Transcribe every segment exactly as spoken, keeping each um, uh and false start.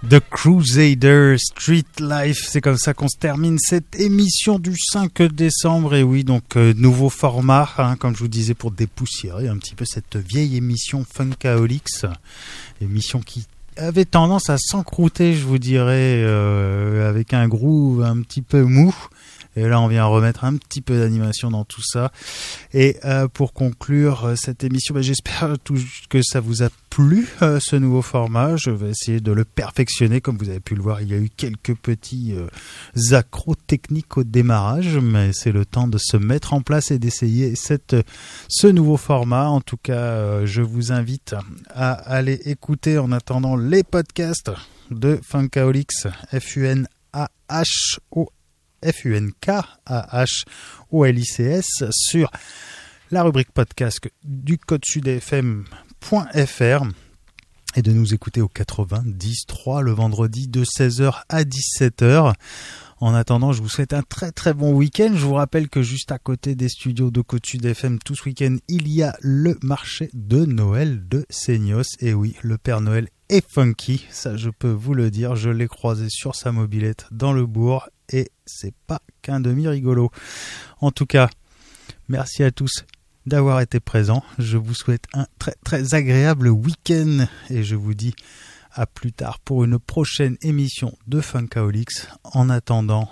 The Crusader Street Life, c'est comme ça qu'on se termine cette émission du cinq décembre. Et oui, donc euh, nouveau format, hein, comme je vous disais, pour dépoussiérer un petit peu cette vieille émission Funkaholics, émission qui avait tendance à s'encrouter, je vous dirais, euh, avec un groove un petit peu mou. Et là, on vient remettre un petit peu d'animation dans tout ça. Et euh, pour conclure euh, cette émission, bah, j'espère tout, que ça vous a plu, euh, ce nouveau format. Je vais essayer de le perfectionner. Comme vous avez pu le voir, il y a eu quelques petits euh, accros techniques au démarrage. Mais c'est le temps de se mettre en place et d'essayer cette, ce nouveau format. En tout cas, euh, je vous invite à aller écouter en attendant les podcasts de Funkaholics, F U N A H O F U N K A H O L I C S, sur la rubrique podcast du code sud f m point f r et de nous écouter au quatre-vingt-dix trois le vendredi de seize heures à dix-sept heures. En attendant, je vous souhaite un très très bon week-end. Je vous rappelle que juste à côté des studios de Côte Sud F M, tout ce week-end, il y a le marché de Noël de Seignos. Et oui, le Père Noël est funky, ça je peux vous le dire. Je l'ai croisé sur sa mobilette dans le bourg et c'est pas qu'un demi-rigolo. En tout cas, merci à tous d'avoir été présents. Je vous souhaite un très très agréable week-end et je vous dis à plus tard pour une prochaine émission de Funkaholics. En attendant,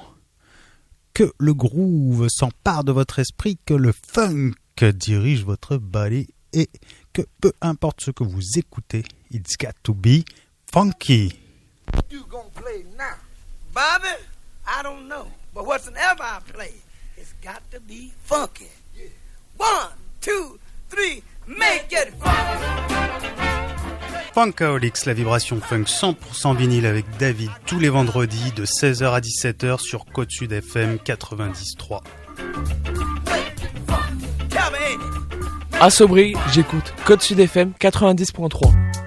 que le groove s'empare de votre esprit, que le funk dirige votre balai et que peu importe ce que vous écoutez, it's got to be funky. You gonna play now, Bobby? I don't know, but whatsoever I play, it's got to be funky. Yeah. One, two, three, make it funky. Funkaholics, la vibration funk cent pour cent vinyle avec David tous les vendredis de seize heures à dix-sept heures sur Côte Sud F M quatre-vingt-dix trois. À Sobry, j'écoute Côte Sud F M quatre-vingt-dix point trois.